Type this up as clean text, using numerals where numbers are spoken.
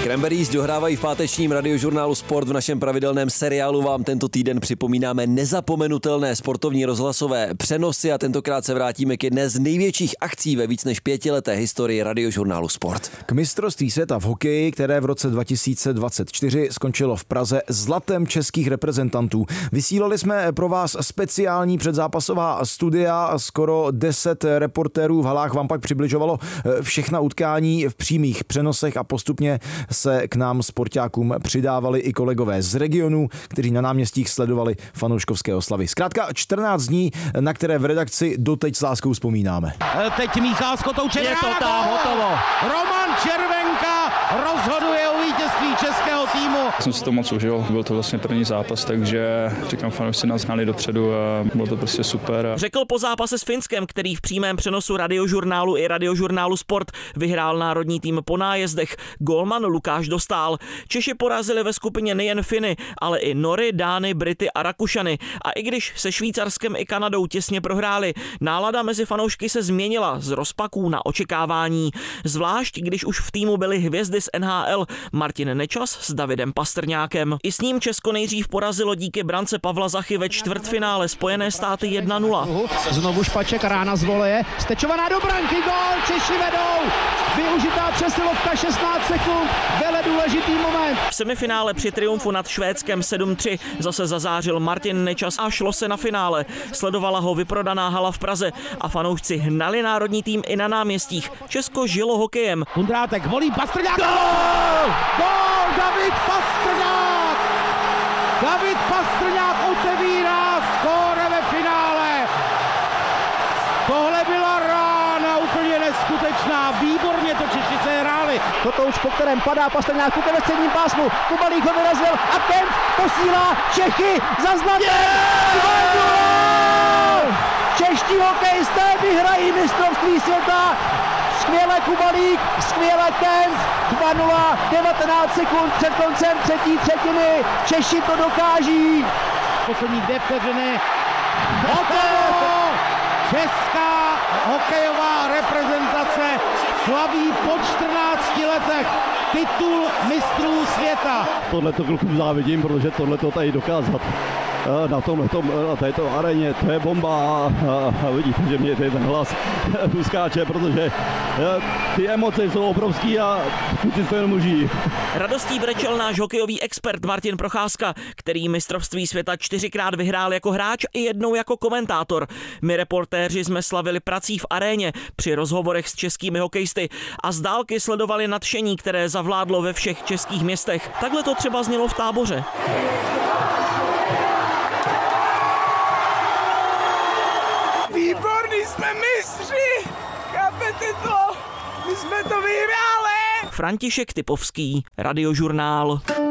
Cranberries dohrávají v pátečním radiožurnálu Sport. V našem pravidelném seriálu vám tento týden připomínáme nezapomenutelné sportovní rozhlasové přenosy a tentokrát se vrátíme k jedné z největších akcí ve víc než 5leté historii radiožurnálu Sport. K mistrovství světa v hokeji, které v roce 2024 skončilo v Praze zlatem českých reprezentantů. Vysílali jsme pro vás speciální předzápasová studia, skoro 10 reportérů v halách vám pak přibližovalo všechna utkání v přímých přenosech a postupně se k nám sportákům přidávali i kolegové z regionu, kteří na náměstích sledovali fanouškovské oslavy. Zkrátka 14 dní, na které v redakci doteď s láskou vzpomínáme. Teď Michal Skotouček. Je to tam, hotovo. Roman Červenka rozhoduje o vítězství českého týmu. Jsem si to moc užil, byl to vlastně první zápas, takže říkám, fanoušci nás znali dopředu a bylo to prostě super. Řekl po zápase s Finskem, který v přímém přenosu radiožurnálu i radiožurnálu Sport vyhrál národní tým po nájezdech. Gólman Lukáš Dostál. Češi porazili ve skupině nejen Finy, ale i Nory, Dány, Brity a Rakušany. A i když se Švýcarskem i Kanadou těsně prohráli, nálada mezi fanoušky se změnila z rozpaků na očekávání. Zvlášť, když už v týmu byly hvězdy z NHL Martin Nečas s Davidem Pastrňákem. I s ním Česko nejdřív porazilo díky brance Pavla Zachy ve čtvrtfinále Spojené státy 1-0. Znovu Špaček, rána z voleje, stečovaná do branky, gól, Češi vedou, využitá přesilovka 16 sekund, vele důležitý moment. V semifinále při triumfu nad Švédskem 7-3 zase zazářil Martin Nečas a šlo se na finále. Sledovala ho vyprodaná hala v Praze a fanoušci hnali národní tým i na náměstích. Česko žilo hokejem. Kundrátek volí Pastrňák. Gól! Gól! David Pastrňák! David Pastrňák otevírá skóre ve finále. Tohle byla rána úplně neskutečná. Výborně to Češi se hráli. Kotouč, po kterém padá Pastrňák ve středním pásmu. Kubalík ho vyrazil a Kent posílá Čechy za zlatem. 2-0! Čeští hokejisté vyhrají mistrovství světa. Skvěle Kubalík, skvěle Kent, 2-0, 19 sekund před koncem třetí třetiny, Češi to dokáží. Poslední 2 vteřiny, hotovo! Česká hokejová reprezentace slaví po 14 letech titul mistrů světa. Tohleto klukům závidím, protože tohleto tady dokázat na této aréně, to je bomba a vidíte, že mě ten hlas uskáče, protože ty emoce jsou obrovský a kluci to jenom užijí. Radostí brečel náš hokejový expert Martin Procházka, který mistrovství světa 4krát vyhrál jako hráč i jednou jako komentátor. My reportéři jsme slavili prací v aréně při rozhovorech s českými hokejisty a z dálky sledovali nadšení, které zavládlo ve všech českých městech. Takhle to třeba znělo v Táboře. Výborný, jsme mistři! Chápete to? My jsme to vyhráli! František Typovský, Radiožurnál.